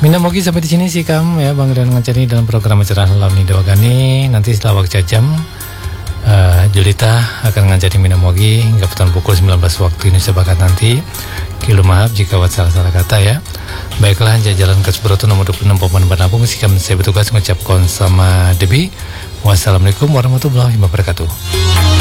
Mina mogi sampai di sini sih kam ya Bang dan Ngancani dalam program acara Launi Dewagani. Nanti setelah waktu jam Julita akan ngajari Mina mogi hingga pukul 19 waktu Indonesia Barat nanti. Kilo maaf jika buat salah-salah kata ya. Baiklah, jalan ke Broto nomor 26 Popan Banapung. Sikam saya bertugas mengucapkan sama Debi. Wassalamualaikum warahmatullahi wabarakatuh.